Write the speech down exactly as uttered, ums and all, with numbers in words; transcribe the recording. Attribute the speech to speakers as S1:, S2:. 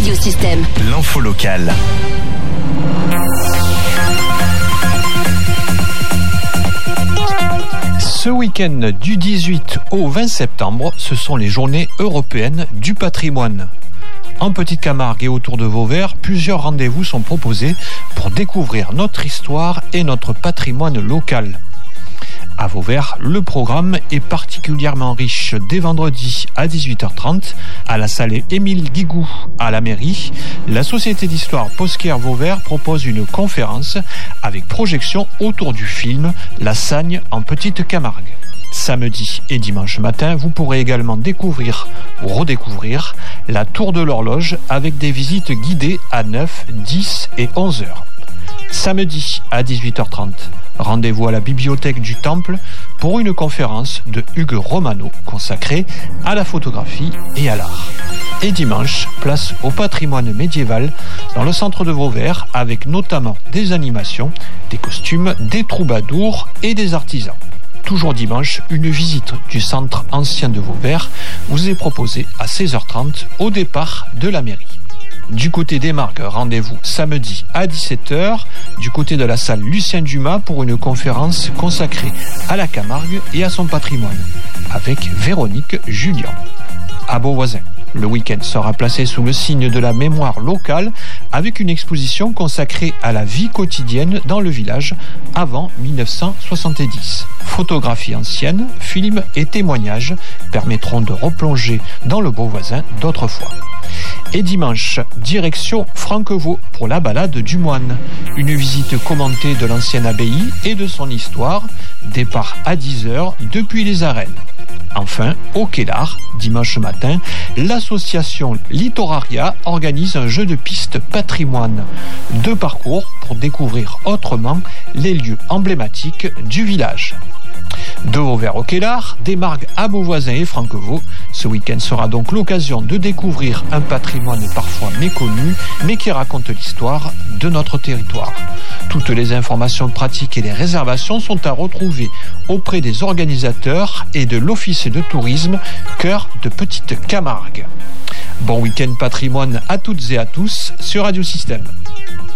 S1: Radiosystème.
S2: L'info locale. Ce week-end du dix-huit au vingt septembre, ce sont les journées européennes du patrimoine. En Petite Camargue et autour de Vauvert, plusieurs rendez-vous sont proposés pour découvrir notre histoire et notre patrimoine local. À Vauvert, le programme est particulièrement riche dès vendredi à dix-huit heures trente à la salle Émile Guigou à la mairie. La Société d'histoire Posquer Vauvert propose une conférence avec projection autour du film La Sagne en Petite Camargue. Samedi et dimanche matin, vous pourrez également découvrir ou redécouvrir la Tour de l'Horloge avec des visites guidées à neuf, dix et onze heures. Samedi à dix-huit heures trente, rendez-vous à la bibliothèque du Temple pour une conférence de Hugues Romano consacrée à la photographie et à l'art. Et dimanche, place au patrimoine médiéval dans le centre de Vauvert avec notamment des animations, des costumes, des troubadours et des artisans. Toujours dimanche, une visite du centre ancien de Vauvert vous est proposée à seize heures trente au départ de la mairie. Du côté des Margues, rendez-vous samedi à dix-sept heures du côté de la salle Lucien Dumas pour une conférence consacrée à la Camargue et à son patrimoine avec Véronique Julien. À Beauvoisin, le week-end sera placé sous le signe de la mémoire locale avec une exposition consacrée à la vie quotidienne dans le village avant dix-neuf cent soixante-dix. Photographies anciennes, films et témoignages permettront de replonger dans le Beauvoisin d'autrefois. Et dimanche, direction Franquevaux pour la balade du moine. Une visite commentée de l'ancienne abbaye et de son histoire. Départ à dix heures depuis les arènes. Enfin, au Quai d'Art, dimanche matin, l'association Littoraria organise un jeu de piste patrimoine. Deux parcours pour découvrir autrement les lieux emblématiques du village. De Vauvert au Quai d'Art, des Margues à Beauvoisin et Franquevaux. Ce week-end sera donc l'occasion de découvrir un patrimoine parfois méconnu, mais qui raconte l'histoire de notre territoire. Toutes les informations pratiques et les réservations sont à retrouver auprès des organisateurs et de l'Office de tourisme Cœur de Petite Camargue. Bon week-end patrimoine à toutes et à tous sur Radiosystème.